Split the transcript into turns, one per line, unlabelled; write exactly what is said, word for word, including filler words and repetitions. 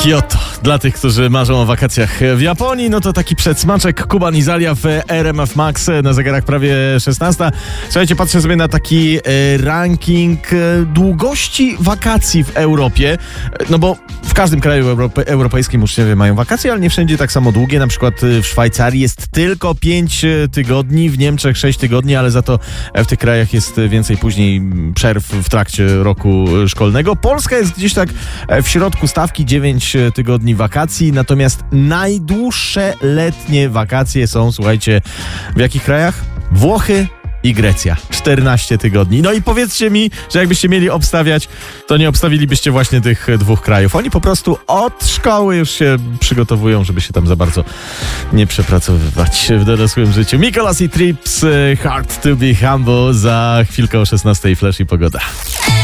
Kyoto. Dla tych, którzy marzą o wakacjach w Japonii, no to taki przedsmaczek. Kuban i Zalia w R M F Max, na zegarach prawie szesnasta. Słuchajcie, patrzę sobie na taki e, ranking e, długości wakacji w Europie, no bo w każdym kraju Europy, europejskim uczniowie mają wakacje, ale nie wszędzie tak samo długie. Na przykład w Szwajcarii jest tylko pięć tygodni, w Niemczech sześć tygodni, ale za to w tych krajach jest więcej później przerw w trakcie roku szkolnego. Polska jest gdzieś tak w środku stawki, dziewięć tygodni wakacji, natomiast najdłuższe letnie wakacje są, słuchajcie, w jakich krajach? Włochy i Grecja. czternaście tygodni. No i powiedzcie mi, że jakbyście mieli obstawiać, to nie obstawilibyście właśnie tych dwóch krajów. Oni po prostu od szkoły już się przygotowują, żeby się tam za bardzo nie przepracowywać w dorosłym życiu. Mikolas i Trips, Hard to be Humble, za chwilkę o szesnastej Flash i pogoda.